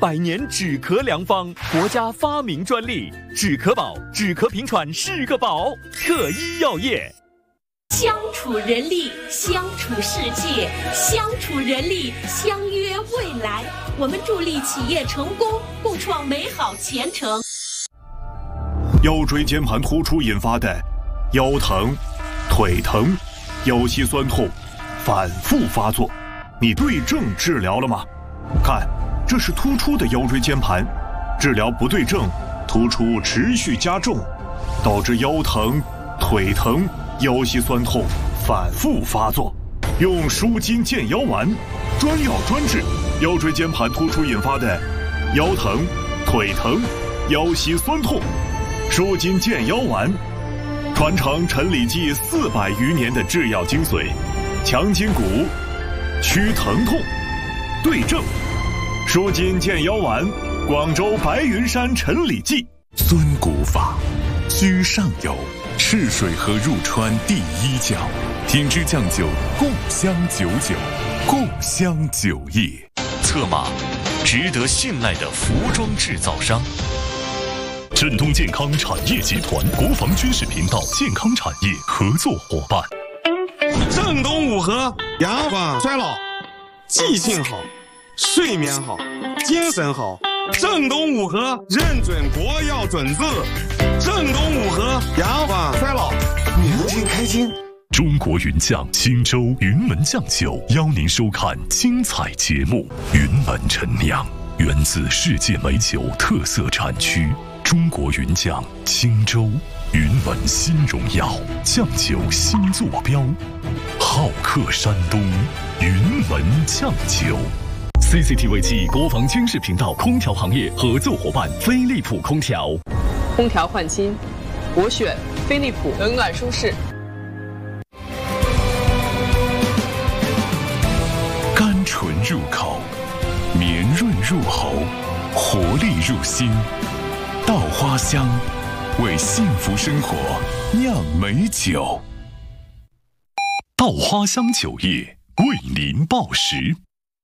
100年止咳良方，国家发明专利，止咳宝，止咳平喘是个宝。特医药业。 相处人力，相处世界，相处人力，相约未来。我们助力企业成功，共创美好前程。 腰椎间盘突出引发的腰疼、腿疼、腰膝酸痛反复发作，你对症治疗了吗？看，这是突出的腰椎间盘，治疗不对症，突出持续加重，导致腰疼、腿疼、腰膝酸痛反复发作。用舒筋健腰丸，专药专治腰椎间盘突出引发的腰疼、腿疼、腰膝酸痛。舒筋健腰丸，传承陈李济400余年的制药精髓，强筋骨，祛疼痛，对症。舒筋健腰丸，广州白云山陈李济。 遵古法，居上游，赤水河入川第1角，品质酱酒，共襄99，共襄酒业。 策马，值得信赖的服装制造商。 振东健康产业集团国防军事频道健康产业合作伙伴。 正东五合，延缓衰老，记性好，睡眠好，精神好。正东五合认准国药准字，正东五合延缓衰老，年轻开心。 中国云酱青州云门酱酒邀您收看精彩节目。云门陈酿，源自世界美酒特色产区。中国云酱青州云门新荣耀酱酒新坐标，好客山东云门酱酒。CCTV 暨国防军事频道空调行业合作伙伴飞利浦空调。 空调换新，我选飞利浦，冷暖舒适。 甘醇入口，绵润入喉，活力入心。稻花香，为幸福生活酿美酒。 稻花香酒业为您报时。